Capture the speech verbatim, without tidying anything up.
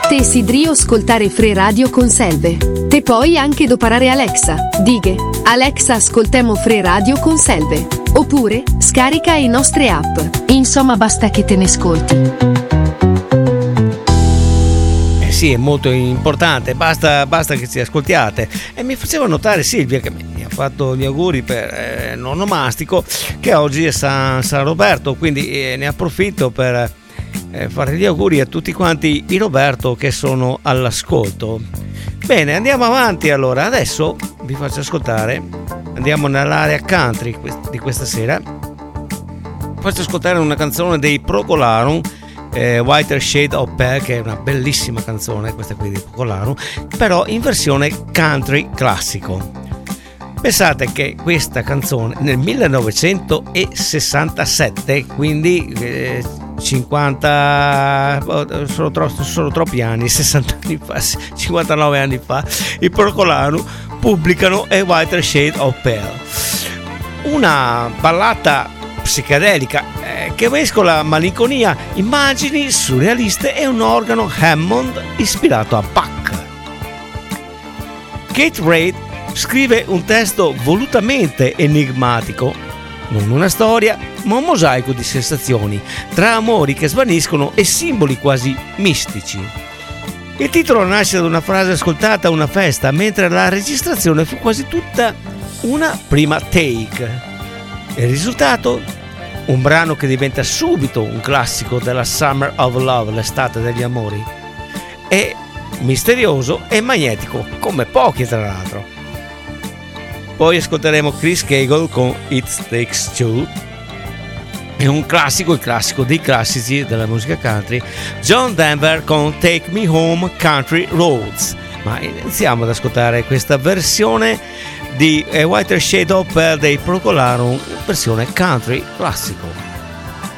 Te sidrio ascoltare Free Radio con Selve. Te puoi anche doparare Alexa. Dighe, Alexa ascoltemo Free Radio con Selve. Oppure, scarica i nostre app. Insomma, basta che te ne ascolti. Sì, è molto importante, basta, basta che ci ascoltiate. E mi faceva notare Silvia, che mi ha fatto gli auguri per eh, nonno Mastico, che oggi è San, San Roberto, quindi eh, ne approfitto per eh, fare gli auguri a tutti quanti i Roberto che sono all'ascolto. Bene, andiamo avanti allora. Adesso vi faccio ascoltare, andiamo nell'area country di questa sera. Faccio ascoltare una canzone dei Procolarum, Eh, Whiter Shade of Pale, che è una bellissima canzone questa qui di Procolarum, però in versione country classico. Pensate che questa canzone nel millenovecentosessantasette, quindi eh, cinquanta sono, tro- sono troppi anni, sessanta anni fa, cinquantanove anni fa, i Procolarum pubblicano A Whiter Shade of Pale, una ballata psichedelica eh, che mescola malinconia, immagini surrealiste e un organo Hammond ispirato a Bach. Kate Reid scrive un testo volutamente enigmatico, non una storia ma un mosaico di sensazioni tra amori che svaniscono e simboli quasi mistici. Il titolo nasce da una frase ascoltata a una festa, mentre la registrazione fu quasi tutta una prima take. Il risultato? Un brano che diventa subito un classico della Summer of Love, l'estate degli amori. È misterioso e magnetico, come pochi tra l'altro. Poi ascolteremo Chris Cagle con It Takes Two. È un classico, il classico dei classici della musica country. John Denver con Take Me Home Country Roads. Ma iniziamo ad ascoltare questa versione di A Whiter Shade of Pale dei Procolarum, versione country classico.